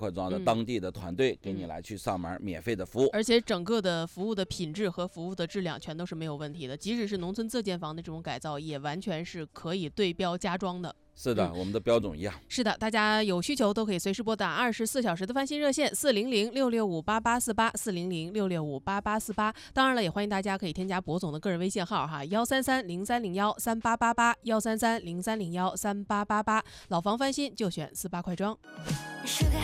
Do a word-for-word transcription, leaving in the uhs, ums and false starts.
块庄的当地的团队给你来去上门免费的服务， 而且整个的服务的品质和服务的质量全都是没有问题的，即使是农村自建房的这种改造，也完全是可以对标家装的。 是的、 嗯， 我们的标准一样。 是的，大家有需求都可以随时拨打二十四小时的翻新热线四零零六六五八八四八四零零六六五八八四八。当然了，也欢迎大家可以添加博总的个人微信号哈，幺三三零三零幺三八八八，幺三三零三零幺三八八八。老房翻新就选四八快装。